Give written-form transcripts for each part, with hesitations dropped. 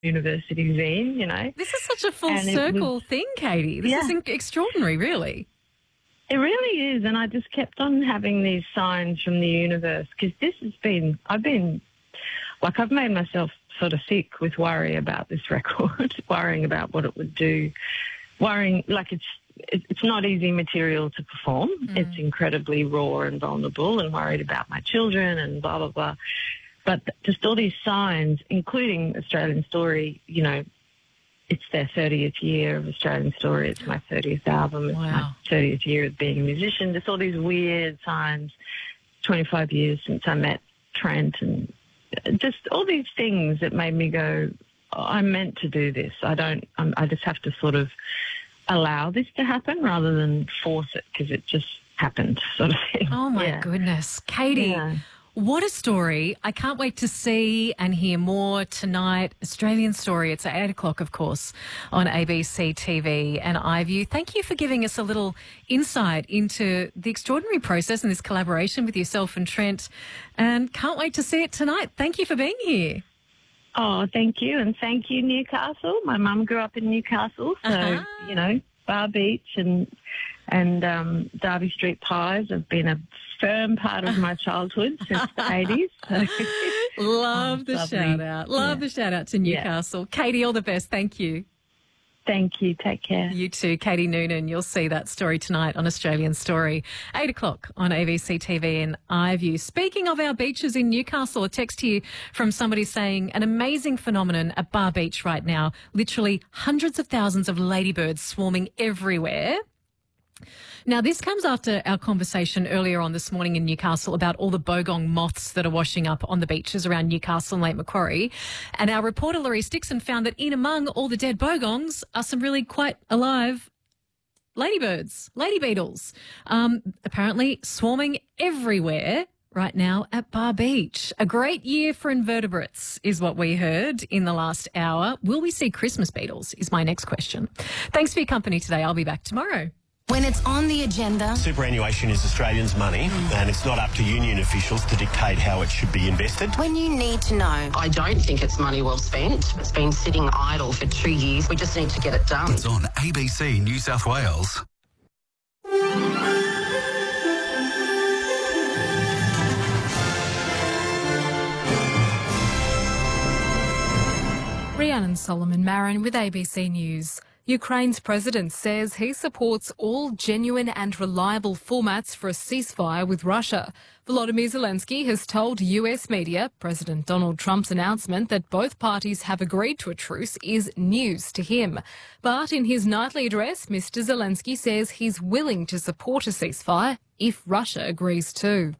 university zine, you know. This is such a full And it circle was- thing, Katie. This is extraordinary, really. It really is, and I just kept on having these signs from the universe because I've made myself sort of sick with worry about this record, worrying about what it would do, worrying like it's not easy material to perform. It's incredibly raw and vulnerable, and worried about my children and blah, blah, blah. But just all these signs, including Australian Story, you know, it's their 30th year of Australian Story. It's my 30th album. It's my 30th year of being a musician. Just all these weird signs. 25 years since I met Trent, and just all these things that made me go, oh, I'm meant to do this. I just have to sort of allow this to happen rather than force it because it just happened sort of thing. Oh, my goodness. Katie, what a story. I can't wait to see and hear more tonight. Australian Story. It's at 8 o'clock, of course, on ABC TV and iView. Thank you for giving us a little insight into the extraordinary process and this collaboration with yourself and Trent. And can't wait to see it tonight. Thank you for being here. Oh, thank you. And thank you, Newcastle. My mum grew up in Newcastle. So, you know, Bar Beach and Derby Street pies have been a firm part of my childhood since the 80s. So. Love the shout-out. Love the shout-out to Newcastle. Katie, all the best. Thank you. Thank you. Take care. You too, Katie Noonan. You'll see that story tonight on Australian Story, 8 o'clock on ABC TV and iView. Speaking of our beaches in Newcastle, a text here from somebody saying an amazing phenomenon at Bar Beach right now. Literally hundreds of thousands of ladybirds swarming everywhere. Now, this comes after our conversation earlier on this morning in Newcastle about all the bogong moths that are washing up on the beaches around Newcastle and Lake Macquarie. And our reporter, Laurie Dixon, found that in among all the dead bogongs are some really quite alive ladybirds, lady beetles, apparently swarming everywhere right now at Bar Beach. A great year for invertebrates is what we heard in the last hour. Will we see Christmas beetles is my next question. Thanks for your company today. I'll be back tomorrow. When it's on the agenda... Superannuation is Australians' money and it's not up to union officials to dictate how it should be invested. When you need to know... I don't think it's money well spent. It's been sitting idle for 2 years. We just need to get it done. It's on ABC New South Wales. Rhiannon Solomon Marin with ABC News. Ukraine's president says he supports all genuine and reliable formats for a ceasefire with Russia. Volodymyr Zelensky has told US media President Donald Trump's announcement that both parties have agreed to a truce is news to him. But in his nightly address, Mr. Zelensky says he's willing to support a ceasefire if Russia agrees too.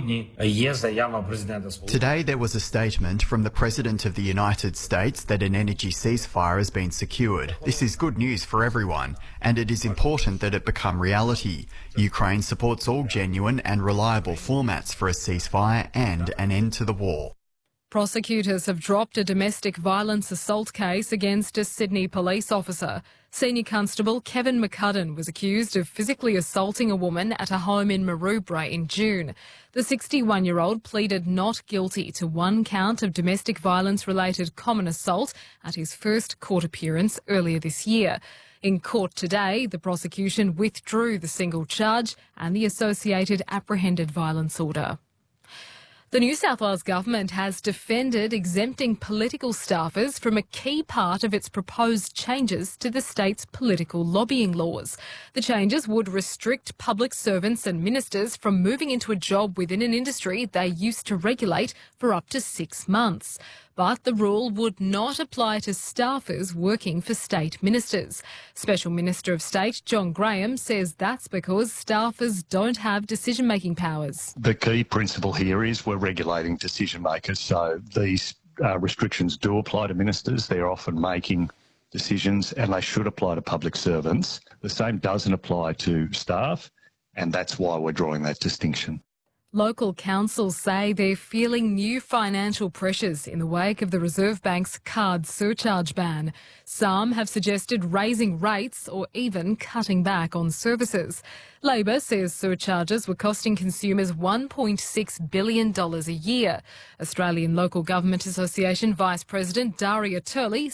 Today there was a statement from the President of the United States that an energy ceasefire has been secured. This is good news for everyone, and it is important that it become reality. Ukraine supports all genuine and reliable formats for a ceasefire and an end to the war. Prosecutors have dropped a domestic violence assault case against a Sydney police officer. Senior Constable Kevin McCudden was accused of physically assaulting a woman at a home in Maroubra in June. The 61-year-old pleaded not guilty to one count of domestic violence-related common assault at his first court appearance earlier this year. In court today, the prosecution withdrew the single charge and the associated apprehended violence order. The New South Wales government has defended exempting political staffers from a key part of its proposed changes to the state's political lobbying laws. The changes would restrict public servants and ministers from moving into a job within an industry they used to regulate for up to 6 months. But the rule would not apply to staffers working for state ministers. Special Minister of State John Graham says that's because staffers don't have decision-making powers. The key principle here is we're regulating decision makers, so these restrictions do apply to ministers. They're often making decisions and they should apply to public servants. The same doesn't apply to staff, and that's why we're drawing that distinction. Local councils say they're feeling new financial pressures in the wake of the Reserve Bank's card surcharge ban. Some have suggested raising rates or even cutting back on services. Labor says surcharges were costing consumers $1.6 billion a year. Australian Local Government Association Vice President Daria Turley